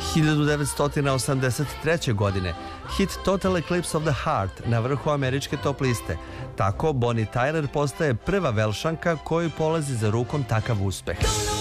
1983. godine hit Total Eclipse of the Heart na vrhu američke top liste. Tako Bonnie Tyler postaje prva Velšanka koju polazi za rukom takav uspeh.